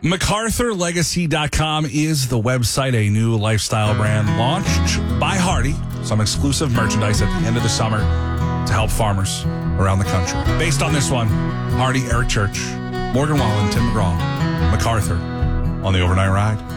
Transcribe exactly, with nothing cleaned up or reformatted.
MacArthur Legacy dot com is the website, a new lifestyle brand launched by Hardy. Some exclusive merchandise at the end of the summer to help farmers around the country. Based on this one, Hardy, Eric Church, Morgan Wallen, Tim McGraw, MacArthur on the Overnight Ride.